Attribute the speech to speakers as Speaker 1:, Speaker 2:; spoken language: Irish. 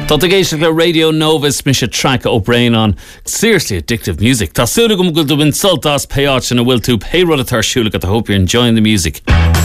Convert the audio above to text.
Speaker 1: Tá géisi le Radio Novus mis track ó brain on seriously addictive music. Tá súla go bhfuil do win sultas payát sin a bhfuil tú pay rud a tarsúla. I hope you're enjoying the music.